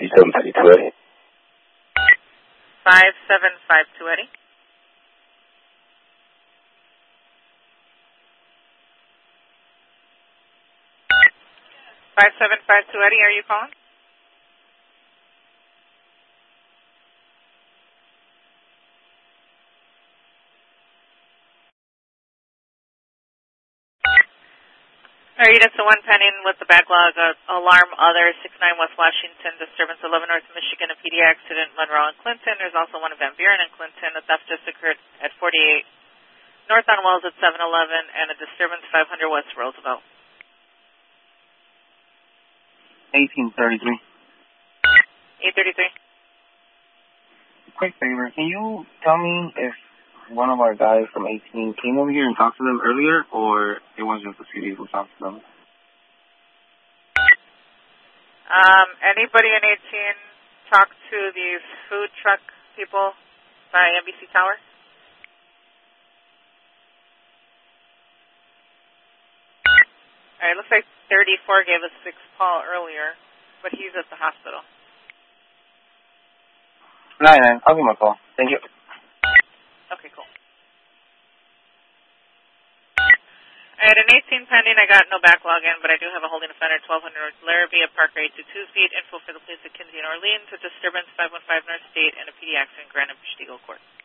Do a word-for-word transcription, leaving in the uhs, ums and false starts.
seven five two eight. five seven five two eight. five seven five two eight, are you calling? Alright, it's the one pending with the backlog of alarm other six nine West Washington, disturbance eleven North Michigan, a P D accident, Monroe and Clinton. There's also one in Van Buren and Clinton. A theft just occurred at forty-eight North on Wells at seven eleven, and a disturbance five hundred West Roosevelt. eighteen thirty-three. eight thirty-three. Quick favor, can you tell me if one of our guys from eighteen came over here and talked to them earlier, or it was just the C D who talked to them? Um, anybody in eighteen talk to these food truck people by N B C Tower? Alright, looks like thirty-four gave us six call earlier, but he's at the hospital. nine nine, I'll give him a call. Thank you. Okay, cool. Alright, an eighteen pending, I got no backlog in, but I do have a holding offender, twelve hundred Larrabee at Parker eight two two feet, info for the police at Kinsey and Orleans, a disturbance five one five North State, and a P D accident, Granite Stiegel Court.